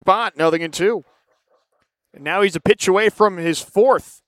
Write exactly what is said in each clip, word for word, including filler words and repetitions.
spot, nothing in two. And now he's a pitch away from his fourth.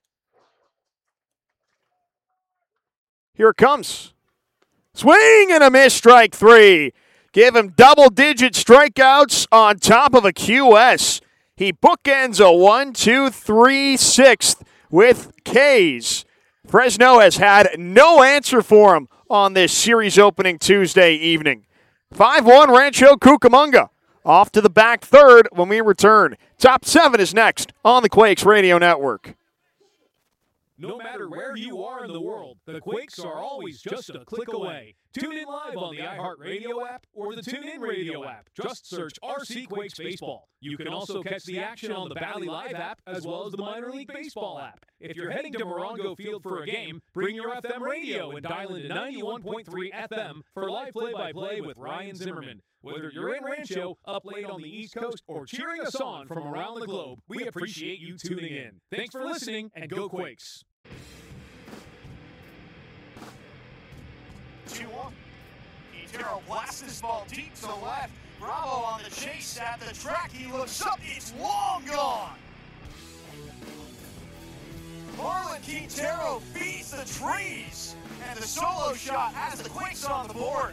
Here it comes. Swing and a miss, strike three. Give him double-digit strikeouts on top of a Q S. He bookends a one two three sixth with K's. Fresno has had no answer for him on this series opening Tuesday evening. five one Rancho Cucamonga. Off to the back third when we return. Top seven is next on the Quakes Radio Network. No matter where you are in the world, the Quakes are always just a click away. Tune in live on the iHeartRadio app or the TuneIn Radio app. Just search R C Quakes Baseball. You can also catch the action on the Valley Live app as well as the Minor League Baseball app. If you're heading to Morongo Field for a game, bring your F M radio and dial into ninety-one point three F M for live play-by-play with Ryan Zimmerman. Whether you're in Rancho, up late on the East Coast, or cheering us on from around the globe, we appreciate you tuning in. Thanks for listening, and go Quakes! two one. Quintero blasts this ball deep to the left. Bravo on the chase at the track. He looks up. It's long gone. Marlon Quintero feeds the trees. And the solo shot has the Quakes on the board.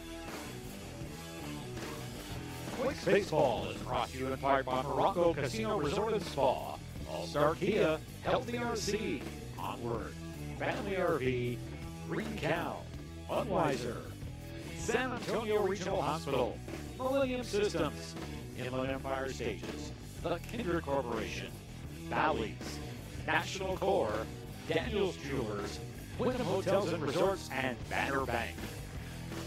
Quakes Baseball is brought to you in part by Morongo Casino Resort and Spa, All-Star Kia, Healthy R C, Onward, Family R V, Green Cow, Budweiser, San Antonio Regional Hospital, Millennium Systems, Inland Empire Stages, The Kindred Corporation, Bally's, National Corps, Daniels Jewelers, Wyndham Hotels and Resorts, and Banner Bank.